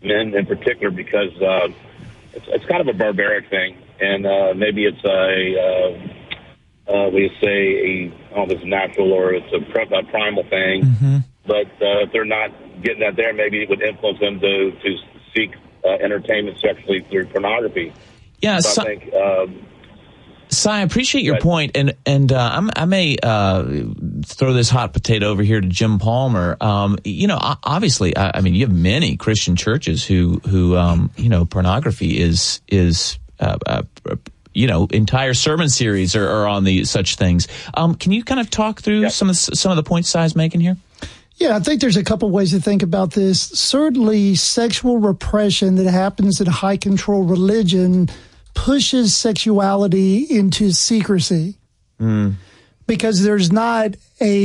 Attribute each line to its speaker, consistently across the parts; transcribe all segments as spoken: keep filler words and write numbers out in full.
Speaker 1: men in particular, because uh, it's, it's kind of a barbaric thing, and uh, maybe it's a, uh, uh, we say, a, I don't know if it's natural or it's a, pr- a primal thing,
Speaker 2: mm-hmm.
Speaker 1: but uh, if they're not getting that there, maybe it would influence them to, to seek uh, entertainment sexually through pornography.
Speaker 2: Yeah,
Speaker 1: so
Speaker 2: so-
Speaker 1: I think... Um,
Speaker 2: Si, I appreciate your point, and and uh, I'm, I may uh, throw this hot potato over here to Jim Palmer. Um, you know, obviously, I, I mean, you have many Christian churches who who um, you know, pornography is is uh, uh, you know, entire sermon series are, are on the such things. Um, can you kind of talk through
Speaker 1: yep.
Speaker 2: some of the, some of the points Si's making here?
Speaker 3: Yeah, I think there's a couple ways to think about this. Certainly, sexual repression that happens in high control religion pushes sexuality into secrecy
Speaker 2: mm.
Speaker 3: because there's not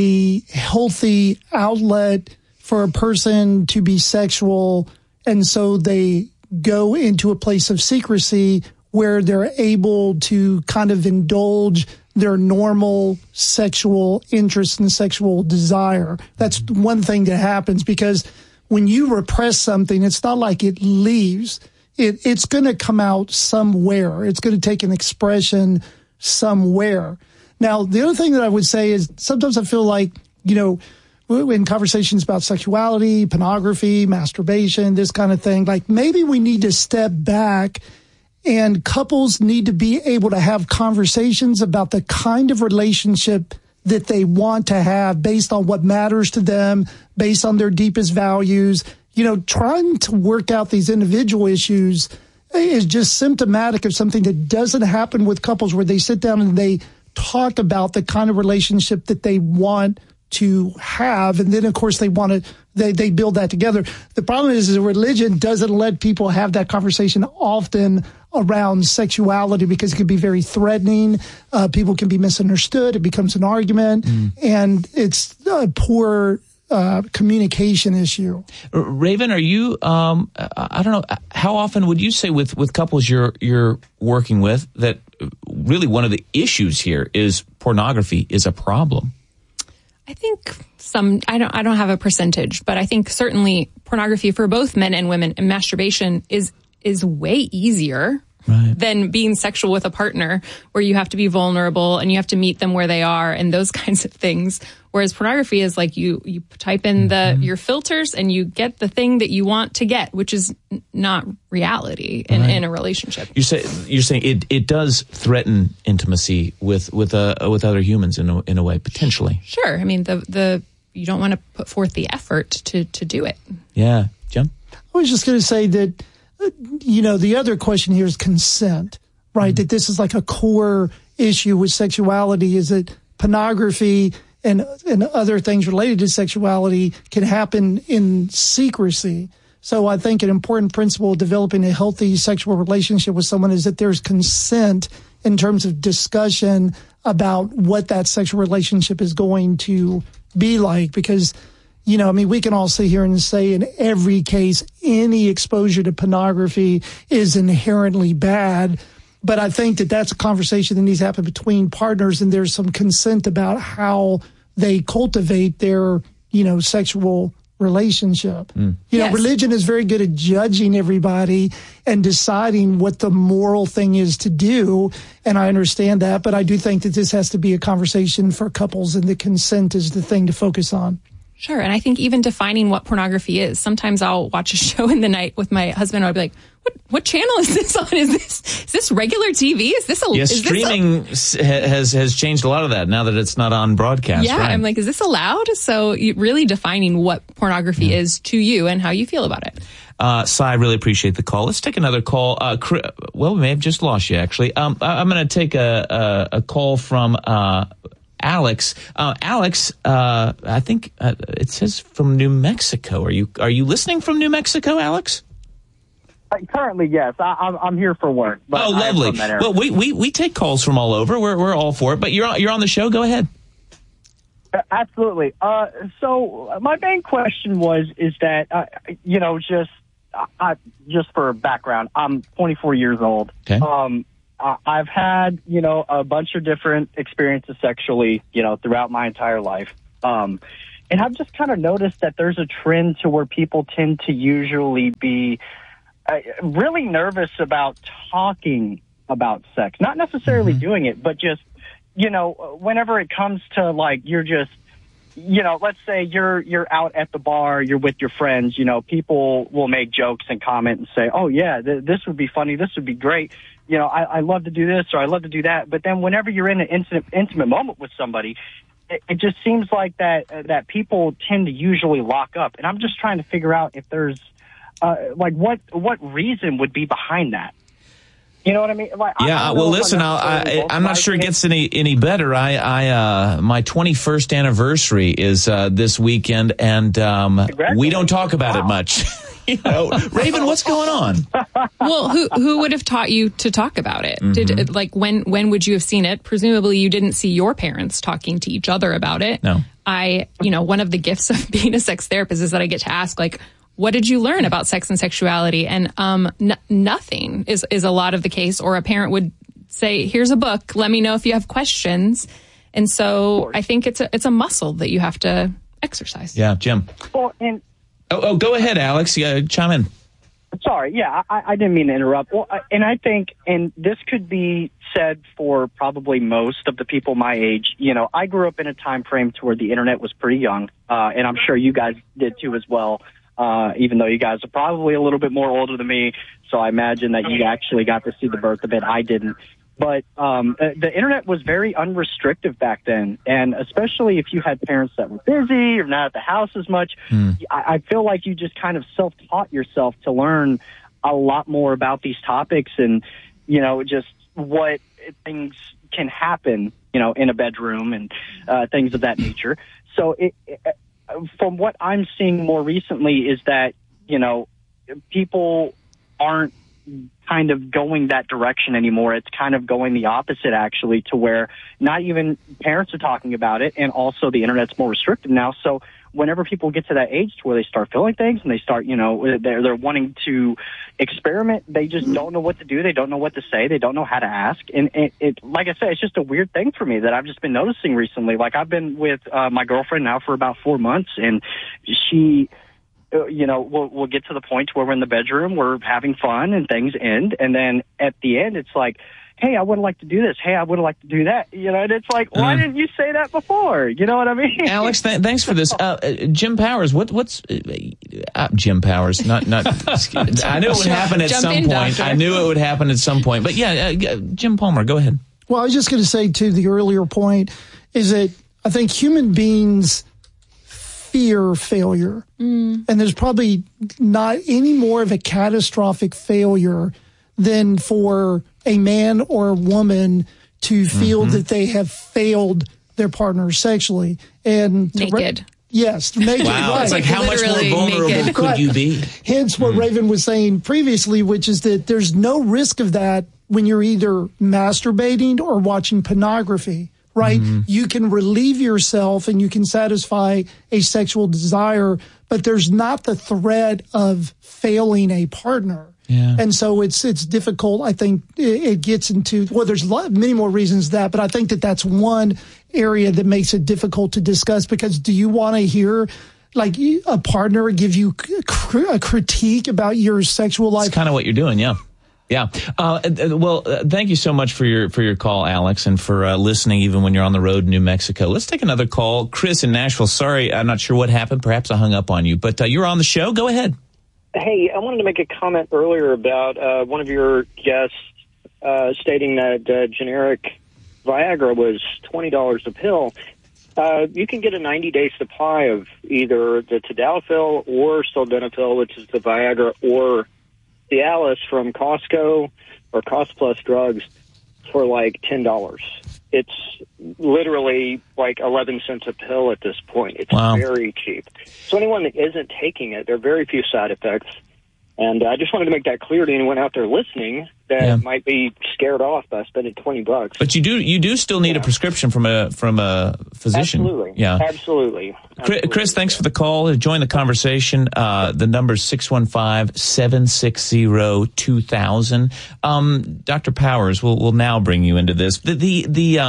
Speaker 3: a healthy outlet for a person to be sexual, and so they go into a place of secrecy where they're able to kind of indulge their normal sexual interest and sexual desire. That's one thing that happens, because when you repress something, it's not like it leaves. It, it's going to come out somewhere. It's going to take an expression somewhere. Now, the other thing that I would say is sometimes I feel like, you know, in conversations about sexuality, pornography, masturbation, this kind of thing, like maybe we need to step back, and couples need to be able to have conversations about the kind of relationship that they want to have based on what matters to them, based on their deepest values. You know, trying to work out these individual issues is just symptomatic of something that doesn't happen with couples, where they sit down and they talk about the kind of relationship that they want to have. And then, of course, they want to, they, they build that together. The problem is, is religion doesn't let people have that conversation often around sexuality, because it can be very threatening. Uh, people can be misunderstood. It becomes an argument, mm. and it's a poor Uh, communication issue.
Speaker 2: Raven, are you, um, I don't know, how often would you say with, with couples you're, you're working with that really one of the issues here is pornography is a problem?
Speaker 4: I think some, I don't, I don't have a percentage, but I think certainly pornography for both men and women, and masturbation is, is way easier
Speaker 2: right.
Speaker 4: than being sexual with a partner, where you have to be vulnerable and you have to meet them where they are and those kinds of things. Whereas pornography is like you, you type in the mm-hmm. your filters and you get the thing that you want to get, which is n- not reality in,
Speaker 2: right.
Speaker 4: in a relationship.
Speaker 2: You say you're saying it, it does threaten intimacy with with uh, with other humans in a, in a way, potentially.
Speaker 4: Sure. I mean, the the you don't want to put forth the effort to to do it.
Speaker 2: Yeah, Jim?
Speaker 3: I was just going to say that, you know, the other question here is consent, right? Mm-hmm. That this is like a core issue with sexuality, is that pornography and and other things related to sexuality can happen in secrecy. So I think an important principle of developing a healthy sexual relationship with someone is that there's consent in terms of discussion about what that sexual relationship is going to be like. Because, you know, I mean, we can all sit here and say in every case, any exposure to pornography is inherently bad. But I think that that's a conversation that needs to happen between partners, and there's some consent about how they cultivate their, you know, sexual relationship. Mm. You
Speaker 4: yes.
Speaker 3: know, religion is very good at judging everybody and deciding what the moral thing is to do. And I understand that, but I do think that this has to be a conversation for couples, and the consent is the thing to focus on.
Speaker 4: Sure. And I think even defining what pornography is, sometimes I'll watch a show in the night with my husband, and I'll be like, what, what channel is this on? Is this, is this regular T V? Is this a,
Speaker 2: yes,
Speaker 4: is
Speaker 2: streaming
Speaker 4: this
Speaker 2: a- has, has changed a lot of that now that it's not on broadcast.
Speaker 4: Yeah.
Speaker 2: Right?
Speaker 4: I'm like, is this allowed? So you really defining what pornography yeah. is to you and how you feel about it.
Speaker 2: Uh, Si, I really appreciate the call. Let's take another call. Uh, well, we may have just lost you, actually. Um, I, I'm going to take a, a, a call from, uh, Alex. Uh, Alex, uh, I think uh, it says from New Mexico. Are you, are you listening from New Mexico, Alex?
Speaker 5: Uh, currently, yes. I, I'm, I'm here for work. But
Speaker 2: oh, lovely. Well, we, we, we take calls from all over. We're, we're all for it, but you're on, you're on the show. Go ahead.
Speaker 5: Uh, absolutely. Uh, so my main question was, is that, uh, you know, just, uh, just for background, I'm twenty-four years old.
Speaker 2: Okay.
Speaker 5: Um, I've had, you know, a bunch of different experiences sexually, you know, throughout my entire life. Um, and I've just kind of noticed that there's a trend to where people tend to usually be uh, really nervous about talking about sex, not necessarily mm-hmm. doing it, but just, you know, whenever it comes to like, you're just, you know, let's say you're you're out at the bar, you're with your friends, you know, people will make jokes and comment and say, oh, yeah, th- this would be funny, this would be great. You know, I, I love to do this or I love to do that. But then whenever you're in an intimate, intimate moment with somebody, it, it just seems like that uh, that people tend to usually lock up. And I'm just trying to figure out if there's, uh, like, what what reason would be behind that. You know what I mean? Like,
Speaker 2: yeah. Well, listen, I'll, I, I'm not sure it gets any any better. I, I, uh, my twenty-first anniversary is uh, this weekend, and um, we don't talk about wow. it much. You know, Raven, what's going on?
Speaker 4: Well, who who would have taught you to talk about it? Mm-hmm. Did like when when would you have seen it? Presumably, you didn't see your parents talking to each other about it.
Speaker 2: No.
Speaker 4: I, you know, one of the gifts of being a sex therapist is that I get to ask, like, what did you learn about sex and sexuality? And um, n- nothing is, is a lot of the case. Or a parent would say, here's a book. Let me know if you have questions. And so I think it's a, it's a muscle that you have to exercise.
Speaker 2: Yeah, Jim.
Speaker 5: Well, and
Speaker 2: oh, oh, go ahead, Alex. Yeah, chime in.
Speaker 5: Sorry. Yeah, I, I didn't mean to interrupt. Well, I, and I think, and this could be said for probably most of the people my age. You know, I grew up in a time frame to where the internet was pretty young, uh, and I'm sure you guys did too as well. Uh, even though you guys are probably a little bit more older than me, so I imagine that you actually got to see the birth of it. I didn't. But um, the internet was very unrestrictive back then, and especially if you had parents that were busy or not at the house as much, mm. I, I feel like you just kind of self-taught yourself to learn a lot more about these topics and, you know, just what things can happen, you know, in a bedroom and uh, things of that nature. So it, it from what I'm seeing more recently is that, you know, people aren't kind of going that direction anymore. It's kind of going the opposite, actually, to where not even parents are talking about it, and also the internet's more restricted now. So whenever people get to that age to where they start feeling things and they start, you know, they're, they're wanting to experiment, they just don't know what to do. They don't know what to say. They don't know how to ask. And it, it like I said, it's just a weird thing for me that I've just been noticing recently. Like, I've been with uh, my girlfriend now for about four months, and she, you know, we'll, we'll get to the point where we're in the bedroom, we're having fun and things end. And then at the end, it's like, hey, I would like to do this. Hey, I would like to do that. You know, and it's like, why mm. didn't you say that before? You know what I mean?
Speaker 2: Alex, th- thanks for this. Uh, uh, Jim Powers, what, what's uh, uh, Jim Powers? Not, not. I knew it would happen at
Speaker 4: Jump
Speaker 2: some
Speaker 4: in,
Speaker 2: point.
Speaker 4: doctor.
Speaker 2: I knew it would happen at some point. But yeah, uh, Jim Palmer, go ahead.
Speaker 3: Well, I was just going to say to the earlier point is that I think human beings fear failure. Mm. And there's probably not any more of a catastrophic failure than for a man or a woman to feel mm-hmm. that they have failed their partner sexually. And
Speaker 4: naked.
Speaker 3: Ra- yes, naked.
Speaker 2: Wow,
Speaker 3: right.
Speaker 2: it's like how
Speaker 4: Literally
Speaker 2: much more vulnerable
Speaker 4: naked.
Speaker 2: could
Speaker 3: Right.
Speaker 2: you be?
Speaker 3: Hence what mm. Raven was saying previously, which is that there's no risk of that when you're either masturbating or watching pornography. Right? Mm-hmm. You can relieve yourself and you can satisfy a sexual desire, but there's not the threat of failing a partner.
Speaker 2: Yeah.
Speaker 3: And so it's it's difficult. I think it, it gets into, well, there's a lot, many more reasons that, but I think that that's one area that makes it difficult to discuss, because do you want to hear like a partner give you a critique about your sexual life?
Speaker 2: That's kind of what you're doing, yeah. Yeah. Uh, well, uh, thank you so much for your for your call, Alex, and for uh, listening even when you're on the road in New Mexico. Let's take another call. Chris in Nashville. Sorry, I'm not sure what happened. Perhaps I hung up on you, but uh, you're on the show. Go ahead.
Speaker 6: Hey, I wanted to make a comment earlier about uh, one of your guests uh, stating that uh, generic Viagra was twenty dollars a pill. Uh, you can get a ninety-day supply of either the Tadalafil or Sildenafil, which is the Viagra, or Cialis from Costco or Cost Plus Drugs for like ten dollars. It's literally like eleven cents a pill at this point. It's
Speaker 2: wow.
Speaker 6: very cheap. So anyone that isn't taking it, there are very few side effects. And I just wanted to make that clear to anyone out there listening that
Speaker 2: yeah.
Speaker 6: might be scared off by spending twenty bucks.
Speaker 2: But you do you do still need yeah. a prescription from a from a physician.
Speaker 6: Absolutely.
Speaker 2: Yeah.
Speaker 6: Absolutely. Absolutely.
Speaker 2: Chris, thanks for the call. Join the conversation. Uh, the number is six one five, seven six zero, two thousand. Um, Doctor Powers, we'll, we'll now bring you into this. The, the, the, um,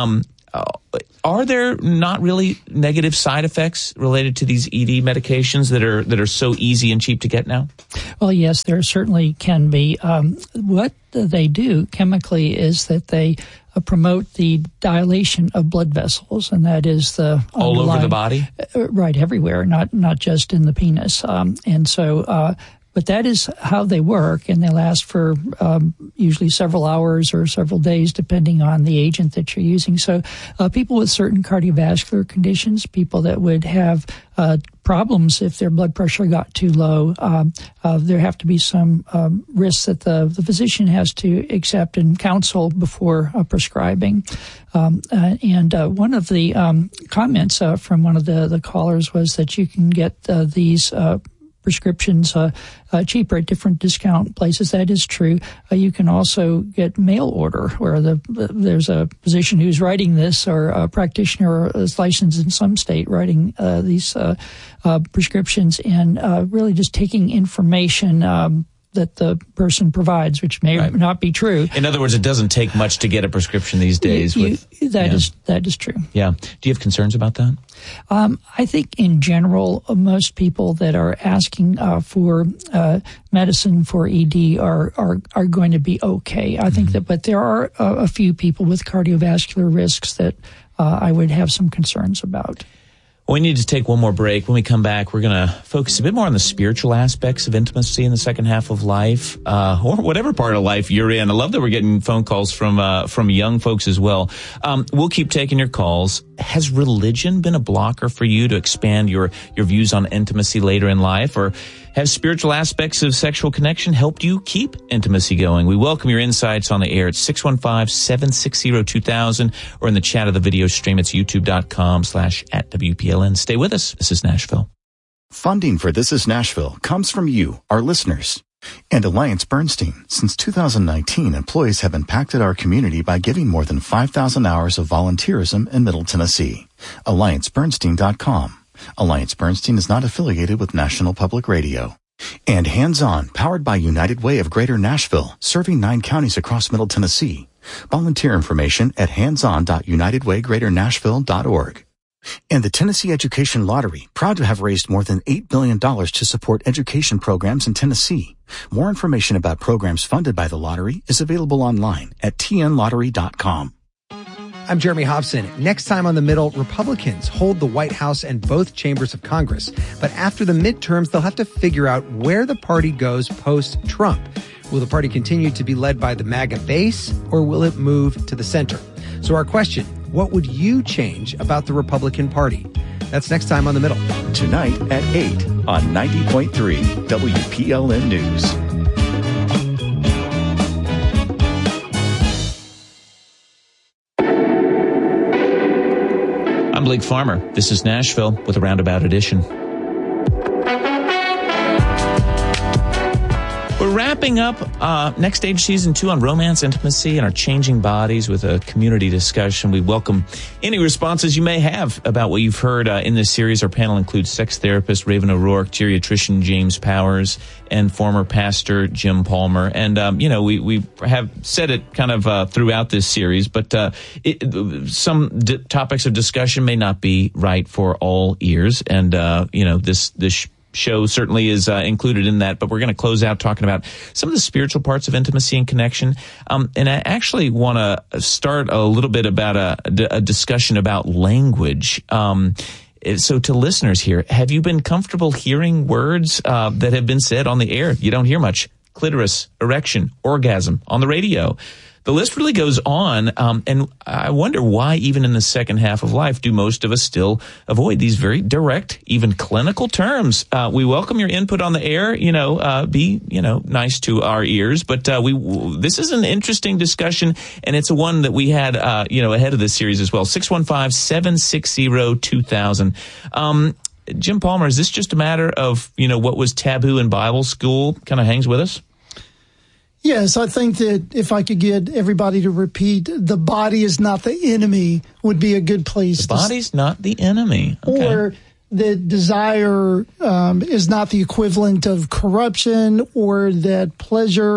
Speaker 2: Uh, are there not really negative side effects related to these E D medications that are that are so easy and cheap to get now?
Speaker 7: Well, yes, there certainly can be. Um, what they do chemically is that they uh, promote the dilation of blood vessels, and that is the
Speaker 2: all over the body,
Speaker 7: uh, right, everywhere, not not just in the penis. Um, and so. Uh, But that is how they work, and they last for um, usually several hours or several days, depending on the agent that you're using. So uh, people with certain cardiovascular conditions, people that would have uh, problems if their blood pressure got too low, um, uh, there have to be some um, risks that the, the physician has to accept and counsel before uh, prescribing. Um, uh, and uh, one of the um, comments uh, from one of the, the callers was that you can get uh, these uh prescriptions uh, uh, cheaper at different discount places. That is true. Uh, you can also get mail order, where the, the there's a physician who's writing this, or a practitioner is licensed in some state writing uh, these uh, uh, prescriptions, and uh, really just taking information um, that the person provides, which may
Speaker 2: right.
Speaker 7: not be true.
Speaker 2: In other words, it doesn't take much to get a prescription these days.
Speaker 7: You,
Speaker 2: with,
Speaker 7: you, that
Speaker 2: yeah.
Speaker 7: is that is true.
Speaker 2: Yeah. Do you have concerns about that?
Speaker 7: Um, I think in general, most people that are asking uh, for uh, medicine for E D are, are are going to be okay. I think mm-hmm. that, but there are a, a few people with cardiovascular risks that uh, I would have some concerns about.
Speaker 2: Well, we need to take one more break. When we come back, we're going to focus a bit more on the spiritual aspects of intimacy in the second half of life, uh, or whatever part of life you're in. I love that we're getting phone calls from uh, from young folks as well. Um, we'll keep taking your calls. Has religion been a blocker for you to expand your, your views on intimacy later in life? Or have spiritual aspects of sexual connection helped you keep intimacy going? We welcome your insights on the air at six one five, seven six zero, two thousand, or in the chat of the video stream. It's youtube.com slash at WPLN. Stay with us. This is Nashville.
Speaker 8: Funding for This is Nashville comes from you, our listeners. And Alliance Bernstein. Since two thousand nineteen, employees have impacted our community by giving more than five thousand hours of volunteerism in Middle Tennessee. Alliance Bernstein dot com. Alliance Bernstein is not affiliated with National Public Radio. And Hands On, powered by United Way of Greater Nashville, serving nine counties across Middle Tennessee. Volunteer information at hands on dot united way greater nashville dot org. And the Tennessee Education Lottery, proud to have raised more than eight billion dollars to support education programs in Tennessee. More information about programs funded by the lottery is available online at t n lottery dot com.
Speaker 9: I'm Jeremy Hobson. Next time on The Middle, Republicans hold the White House and both chambers of Congress. But after the midterms, they'll have to figure out where the party goes post-Trump. Will the party continue to be led by the MAGA base, or will it move to the center? So our question, what would you change about the Republican Party? That's next time on The Middle.
Speaker 8: Tonight at eight on ninety point three W P L N News.
Speaker 2: I'm Blake Farmer. This is Nashville with a Roundabout Edition. We're wrapping up uh, Next Stage Season two on romance, intimacy, and our changing bodies with a community discussion. We welcome any responses you may have about what you've heard uh, in this series. Our panel includes sex therapist Raven O'Rourke, geriatrician James Powers, and former pastor Jim Palmer. And, um, you know, we, we have said it kind of uh, throughout this series, but uh, it, some d- topics of discussion may not be right for all ears. And, uh, you know, this this sh- show certainly is uh, included in that, but we're going to close out talking about some of the spiritual parts of intimacy and connection. Um, and I actually want to start a little bit about a, a discussion about language. Um, so to listeners here, have you been comfortable hearing words uh, that have been said on the air? You don't hear much. Clitoris, erection, orgasm on the radio. The list really goes on, um, and I wonder why even in the second half of life do most of us still avoid these very direct, even clinical terms. Uh, we welcome your input on the air. You know, uh, be, you know, nice to our ears. But uh, we this is an interesting discussion, and it's a one that we had, uh, you know, ahead of this series as well. six one five, seven six zero, two thousand. Um, Jim Palmer, is this just a matter of, you know, what was taboo in Bible school kind of hangs with us?
Speaker 3: Yes, I think that if I could get everybody to repeat, the body is not the enemy would be a good place.
Speaker 2: The body's to, not the enemy. Okay.
Speaker 3: Or that desire um, is not the equivalent of corruption, or that pleasure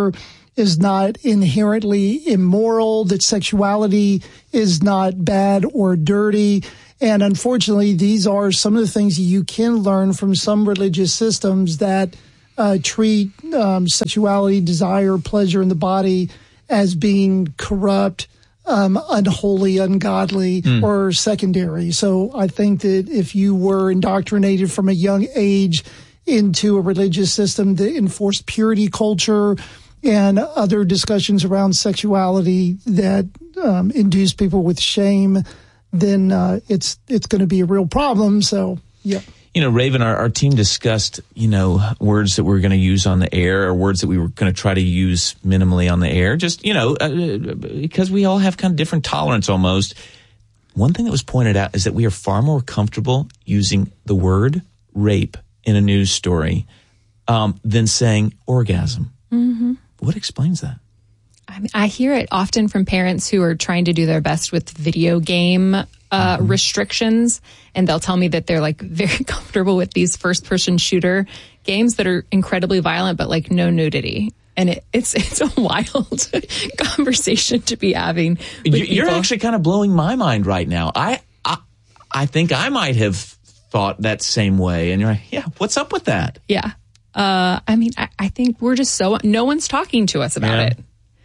Speaker 3: is not inherently immoral, that sexuality is not bad or dirty. And unfortunately, these are some of the things that you can learn from some religious systems that uh, treat um, sexuality, desire, pleasure in the body as being corrupt, um, unholy, ungodly, mm. or secondary. So I think that if you were indoctrinated from a young age into a religious system that enforced purity culture and other discussions around sexuality that um, induce people with shame, then uh, it's it's going to be a real problem. So, yeah.
Speaker 2: You know, Raven, our, our team discussed, you know, words that we were going to use on the air or words that we were going to try to use minimally on the air. Just, you know, uh, because we all have kind of different tolerance almost. One thing that was pointed out is that we are far more comfortable using the word rape in a news story um, than saying orgasm.
Speaker 4: Mm-hmm.
Speaker 2: What explains that?
Speaker 4: I mean, I hear it often from parents who are trying to do their best with video game uh, mm-hmm. restrictions, and they'll tell me that they're like very comfortable with these first-person shooter games that are incredibly violent, but like no nudity. And it, it's it's a wild conversation to be having. With
Speaker 2: You're
Speaker 4: people.
Speaker 2: actually kind of blowing my mind right now. I, I I think I might have thought that same way, and you're like, yeah, what's up with that?
Speaker 4: Yeah, uh, I mean, I, I think we're just so no one's talking to us about
Speaker 2: yeah.
Speaker 4: it.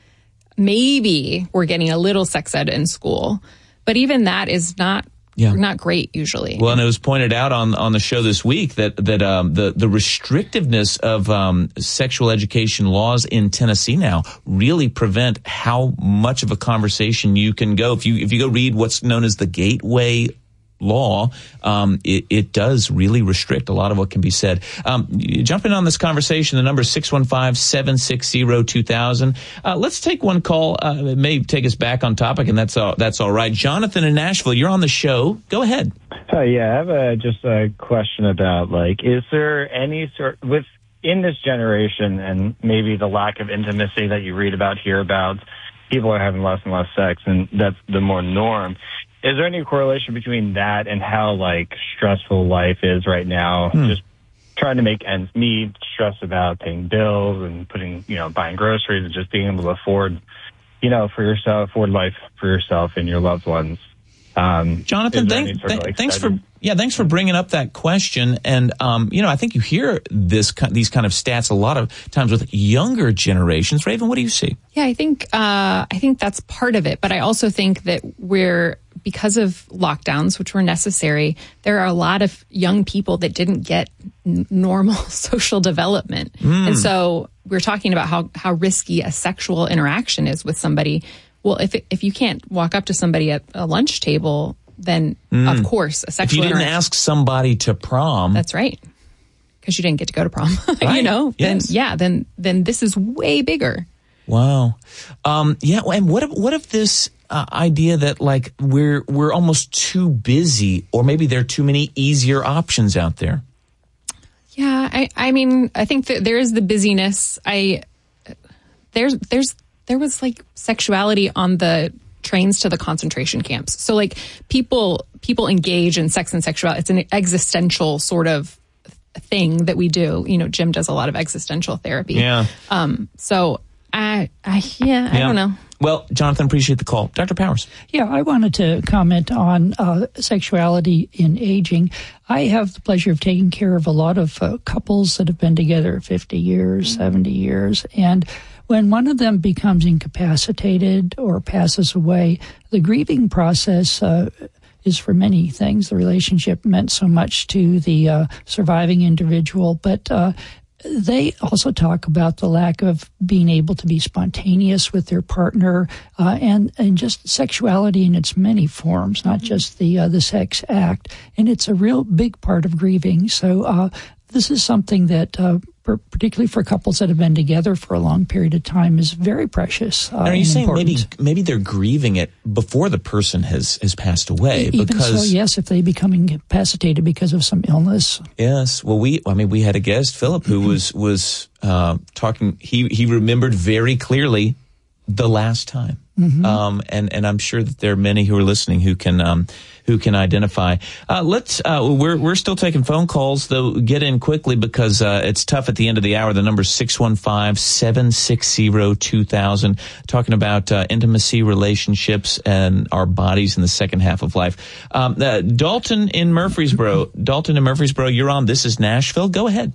Speaker 4: Maybe we're getting a little sex ed in school, but even that is not yeah. not great usually.
Speaker 2: Well, and it was pointed out on on the show this week that that um, the the restrictiveness of um, sexual education laws in Tennessee now really prevent how much of a conversation you can go. If you if you go read what's known as the Gateway law, um, it, it does really restrict a lot of what can be said. Um, jump in on this conversation. The number is six one five, seven six zero, two thousand. Uh, let's take one call. Uh, it may take us back on topic, and that's all, that's all right. Jonathan in Nashville, you're on the show. Go ahead.
Speaker 10: Uh, yeah, I have a, just a question about, like, is there any sort, with in this generation and maybe the lack of intimacy that you read about, hear about, people are having less and less sex, and that's the more norm. Is there any correlation between that and how, like, stressful life is right now? Hmm. Just trying to make ends meet, stress about paying bills and putting, you know, buying groceries and just being able to afford, you know, for yourself, afford life for yourself and your loved ones. Um,
Speaker 2: Jonathan, thank, th- like thanks for yeah, thanks for bringing up that question. And um, you know, I think you hear this these kind of stats a lot of times with younger generations. Raven, what do you see?
Speaker 4: Yeah, I think uh, I think that's part of it, but I also think that we're because of lockdowns, which were necessary, there are a lot of young people that didn't get n- normal social development, mm. and so we're talking about how how risky a sexual interaction is with somebody. Well, if it, if you can't walk up to somebody at a lunch table, then mm. of course a sexual.
Speaker 2: If you didn't ask somebody to prom,
Speaker 4: that's right, because you didn't get to go to prom.
Speaker 2: Right.
Speaker 4: You know,
Speaker 2: yes.
Speaker 4: then yeah, then then this is way bigger.
Speaker 2: Wow, um, yeah, and what if, what if this uh, idea that like we're we're almost too busy, or maybe there are too many easier options out there?
Speaker 4: Yeah, I I mean I think that there is the busyness. I there's there's. There was like sexuality on the trains to the concentration camps. So like people people engage in sex and sexuality. It's an existential sort of thing that we do. You know, Jim does a lot of existential therapy.
Speaker 2: Yeah.
Speaker 4: Um. So I, I yeah, I
Speaker 2: yeah.
Speaker 4: don't know.
Speaker 2: Well, Jonathan, appreciate the call. Doctor Powers.
Speaker 7: Yeah, I wanted to comment on uh, sexuality in aging. I have the pleasure of taking care of a lot of uh, couples that have been together fifty years, mm-hmm. seventy years, and when one of them becomes incapacitated or passes away, the grieving process uh, is for many things. The relationship meant so much to the uh, surviving individual, but uh, they also talk about the lack of being able to be spontaneous with their partner uh, and, and just sexuality in its many forms, not just the, uh, the sex act. And it's a real big part of grieving. So uh, this is something that uh, particularly for couples that have been together for a long period of time, is very precious. Uh,
Speaker 2: are you saying
Speaker 7: important.
Speaker 2: maybe maybe they're grieving it before the person has, has passed away?
Speaker 7: Even
Speaker 2: because,
Speaker 7: so, yes, if they become incapacitated because of some illness.
Speaker 2: Yes. Well, we I mean we had a guest, Philip, who was was uh, talking. He he remembered very clearly the last time.
Speaker 3: Mm-hmm.
Speaker 2: Um, and, and I'm sure that there are many who are listening who can, um, who can identify. Uh, let's, uh, we're, we're still taking phone calls, though. Get in quickly because, uh, it's tough at the end of the hour. The number's six one five, seven six zero, two thousand. Talking about, uh, intimacy, relationships, and our bodies in the second half of life. Um, uh, Dalton in Murfreesboro. Dalton in Murfreesboro, you're on. This is Nashville. Go ahead.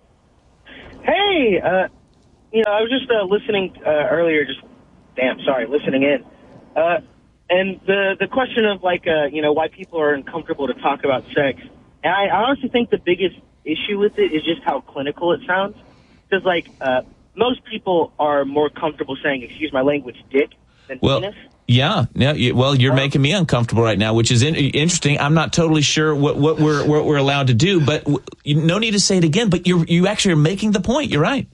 Speaker 11: Hey, uh, you know, I was just, uh, listening, uh, earlier, just, damn, sorry, listening in. Uh, and the, the question of, like, uh, you know, why people are uncomfortable to talk about sex. And I, I honestly think the biggest issue with it is just how clinical it sounds. Because, like, uh, most people are more comfortable saying, excuse my language, dick, than
Speaker 2: well,
Speaker 11: penis.
Speaker 2: Yeah, yeah. Well, you're making me uncomfortable right now, which is in, interesting. I'm not totally sure what, what we're what we're allowed to do, but w- no need to say it again. But you you actually are making the point. You're right.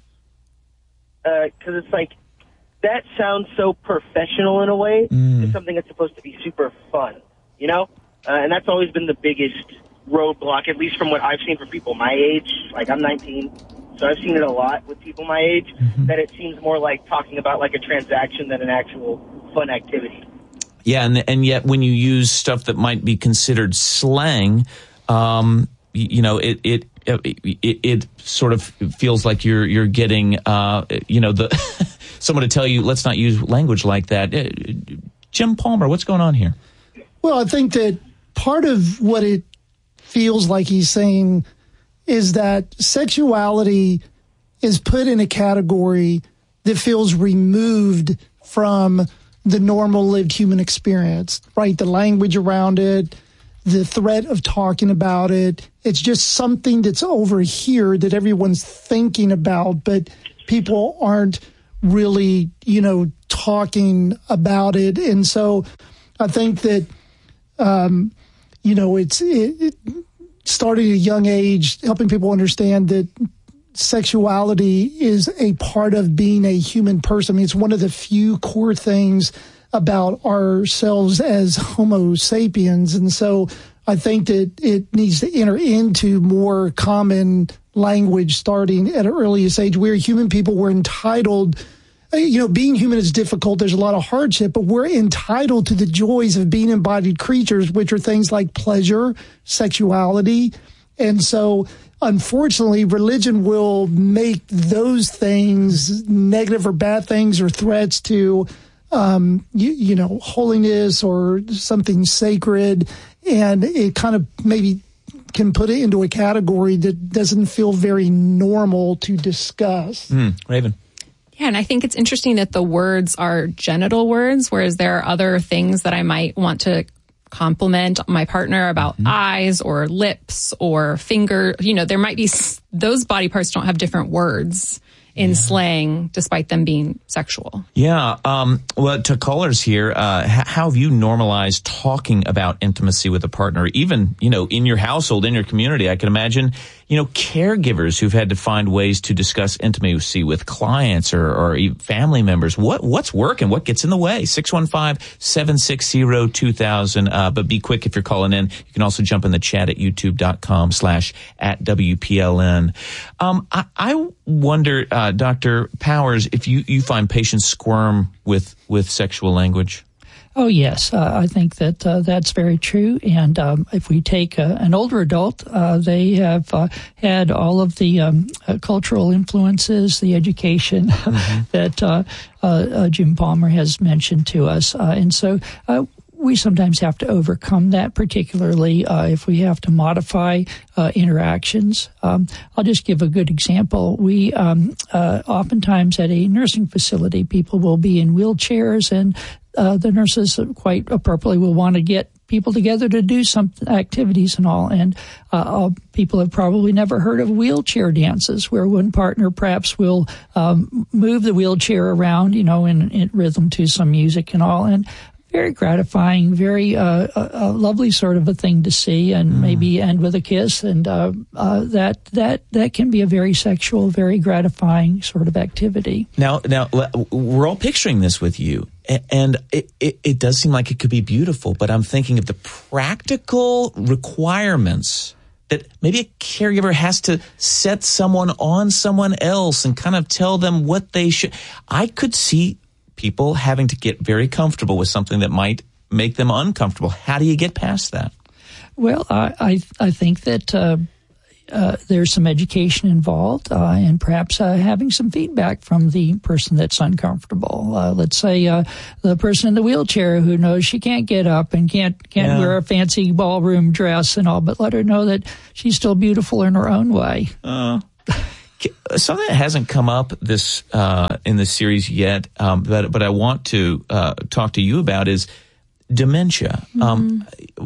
Speaker 11: Because uh, it's like, that sounds so professional in a way
Speaker 2: Mm.
Speaker 11: to something that's supposed to be super fun, you know? Uh, and that's always been the biggest roadblock, at least from what I've seen for people my age. Like, I'm nineteen, so I've seen it a lot with people my age,
Speaker 2: Mm-hmm.
Speaker 11: that it seems more like talking about, like, a transaction than an actual fun activity.
Speaker 2: Yeah, and and yet when you use stuff that might be considered slang, um, you, you know, it it, it it it sort of feels like you're you're getting, uh, you know, the someone to tell you, let's not use language like that. Uh, Jim Palmer, what's going on here?
Speaker 3: Well, I think that part of what it feels like he's saying is that sexuality is put in a category that feels removed from the normal lived human experience, right? The language around it, the threat of talking about it. It's just something that's over here that everyone's thinking about, but people aren't really, you know, talking about it. And so I think that, um, you know, it's it, it starting at a young age, helping people understand that sexuality is a part of being a human person. I mean, it's one of the few core things about ourselves as Homo sapiens. And so I think that it needs to enter into more common language starting at an earliest age. We're human people. We're entitled, you know, being human is difficult. There's a lot of hardship, but we're entitled to the joys of being embodied creatures, which are things like pleasure, sexuality. And so unfortunately, religion will make those things negative or bad things or threats to, um, you, you know, holiness or something sacred. And it kind of maybe can put it into a category that doesn't feel very normal to discuss.
Speaker 2: Mm, Raven.
Speaker 4: Yeah, and I think it's interesting that the words are genital words, whereas there are other things that I might want to compliment my partner about, mm-hmm. eyes or lips or finger. You know, there might be, those body parts don't have different words in yeah. slang, despite them being sexual.
Speaker 2: Yeah. Um, well, to callers here, uh, how have you normalized talking about intimacy with a partner, even, you know, in your household, in your community? I can imagine, you know, caregivers who've had to find ways to discuss intimacy with clients or, or family members. What, what's working? What gets in the way? six one five, seven six zero, two thousand. Uh, but be quick if you're calling in. You can also jump in the chat at youtube.com slash at WPLN. Um, I, I wonder, uh, Doctor Powers, if you, you find patients squirm with, with sexual language.
Speaker 7: Oh, yes. Uh, I think that uh, that's very true. And um, if we take uh, an older adult, uh, they have uh, had all of the um, uh, cultural influences, the education mm-hmm. that uh, uh, uh, Jim Palmer has mentioned to us. Uh, and so uh, we sometimes have to overcome that, particularly uh, if we have to modify uh, interactions. Um, I'll just give a good example. We um, uh, oftentimes at a nursing facility, people will be in wheelchairs, and uh, the nurses quite appropriately will want to get people together to do some activities and all. And uh, people have probably never heard of wheelchair dances, where one partner perhaps will um, move the wheelchair around, you know, in, in rhythm to some music and all. And very gratifying, very uh, a, a lovely sort of a thing to see, and mm. maybe end with a kiss, and uh, uh, that that that can be a very sexual, very gratifying sort of activity.
Speaker 2: Now, now we're all picturing this with you, and it, it, it does seem like it could be beautiful. But I'm thinking of the practical requirements that maybe a caregiver has to set someone on someone else and kind of tell them what they should. I could see people having to get very comfortable with something that might make them uncomfortable. How do you get past that?
Speaker 7: Well, I I, I think that uh, uh, there's some education involved, uh, and perhaps uh, having some feedback from the person that's uncomfortable. Uh, let's say uh, the person in the wheelchair who knows she can't get up and can't can't
Speaker 2: Yeah.
Speaker 7: wear a fancy ballroom dress and all, but let her know that she's still beautiful in her own way.
Speaker 2: Uh, something that hasn't come up this uh, in this series yet, um, but but I want to uh, talk to you about is dementia. Mm-hmm. Um,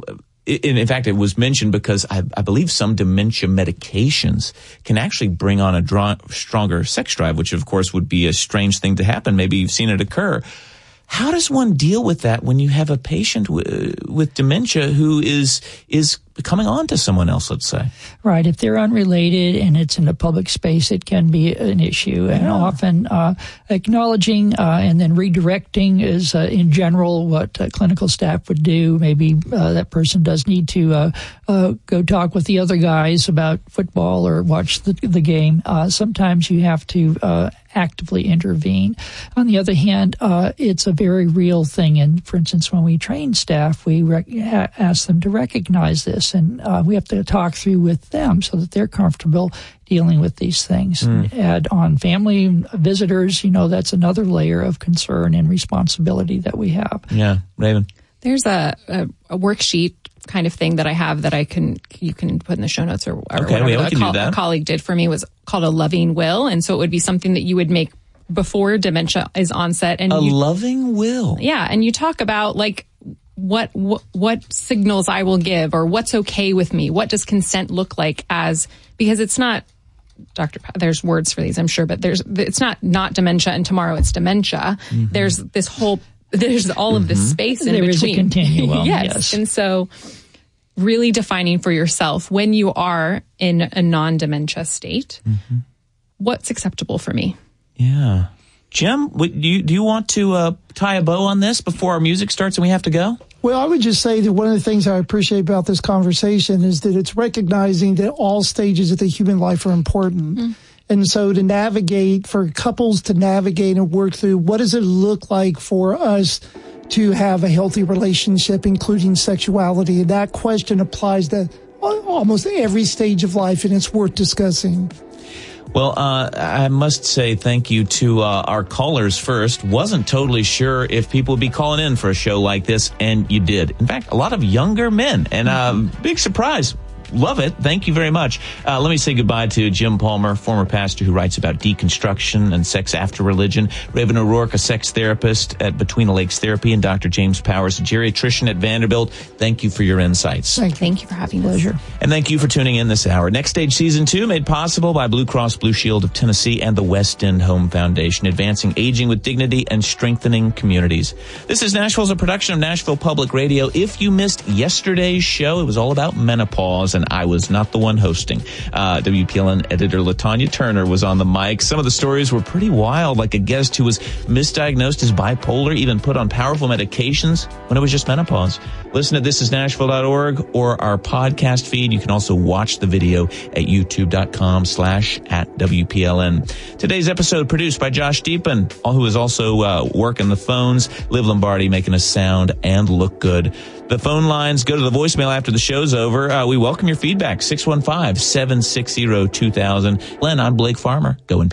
Speaker 2: in, in fact, it was mentioned because I, I believe some dementia medications can actually bring on a dra- stronger sex drive, which of course would be a strange thing to happen. Maybe you've seen it occur. How does one deal with that when you have a patient w- with dementia who is is coming on to someone else, let's say?
Speaker 7: Right. If they're unrelated and it's in a public space, it can be an issue. And
Speaker 2: Yeah.
Speaker 7: often uh, acknowledging uh, and then redirecting is, uh, in general, what uh, clinical staff would do. Maybe uh, that person does need to uh, uh, go talk with the other guys about football or watch the, the game. Uh, sometimes you have to uh, actively intervene. On the other hand, uh, it's a very real thing. And for instance, when we train staff, we rec- ha- ask them to recognize this. And uh, we have to talk through with them so that they're comfortable dealing with these things. Mm. Add on family visitors, you know, that's another layer of concern and responsibility that we have.
Speaker 2: Yeah, Raven.
Speaker 4: There's a, a, a worksheet kind of thing that I have that I can you can put in the show notes or, or
Speaker 2: okay,
Speaker 4: whatever
Speaker 2: we, we
Speaker 4: a,
Speaker 2: can
Speaker 4: co-
Speaker 2: do that.
Speaker 4: a colleague did for me was called a loving will, and so it would be something that you would make before dementia is onset. And
Speaker 2: a
Speaker 4: you,
Speaker 2: loving will.
Speaker 4: Yeah, and you talk about like what, what what signals I will give or what's okay with me. What does consent look like as, because it's not, Doctor Pa- there's words for these, I'm sure, but there's it's not not dementia and tomorrow it's dementia. Mm-hmm. There's this whole, there's all mm-hmm. of this space in
Speaker 7: there
Speaker 4: between.
Speaker 7: There is a continuum,
Speaker 4: yes.
Speaker 7: yes.
Speaker 4: And so really defining for yourself when you are in a non-dementia state, mm-hmm. what's acceptable for me.
Speaker 2: Yeah. Jim, do you, do you want to uh, tie a bow on this before our music starts and we have to go?
Speaker 3: Well, I would just say that one of the things I appreciate about this conversation is that it's recognizing that all stages of the human life are important. Mm. And so to navigate, for couples to navigate and work through, what does it look like for us to have a healthy relationship, including sexuality? And that question applies to almost every stage of life, and it's worth discussing.
Speaker 2: Well, uh, I must say thank you to uh, our callers first. Wasn't totally sure if people would be calling in for a show like this, and you did. In fact, a lot of younger men, and uh, big surprise. Love it. Thank you very much. Uh, let me say goodbye to Jim Palmer, former pastor who writes about deconstruction and sex after religion. Raven O'Rourke, a sex therapist at Between the Lakes Therapy, and Doctor James Powers, a geriatrician at Vanderbilt. Thank you for your insights.
Speaker 4: Thank you, thank you for having us.
Speaker 7: Pleasure.
Speaker 2: And thank you for tuning in this hour. Next Stage Season two made possible by Blue Cross Blue Shield of Tennessee and the West End Home Foundation, advancing aging with dignity and strengthening communities. This is Nashville's a production of Nashville Public Radio. If you missed yesterday's show, it was all about menopause, and I was not the one hosting. Uh, W P L N editor LaTanya Turner was on the mic. Some of the stories were pretty wild, like a guest who was misdiagnosed as bipolar, even put on powerful medications when it was just menopause. Listen to this is nashville dot org or our podcast feed. You can also watch the video at youtube.com slash at WPLN. Today's episode produced by Josh Deepen, who is also uh, working the phones. Liv Lombardi making us sound and look good. The phone lines go to the voicemail after the show's over. Uh, we welcome your feedback. six one five, seven six zero, two thousand. Len, I'm Blake Farmer. Go in peace.